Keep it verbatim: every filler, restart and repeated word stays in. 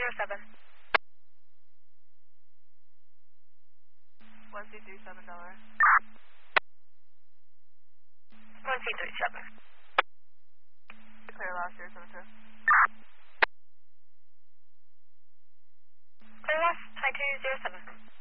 zero seven. one C three seven Delaware. one C three seven. Clear loss zero seven two. Clear loss, high two zero seven.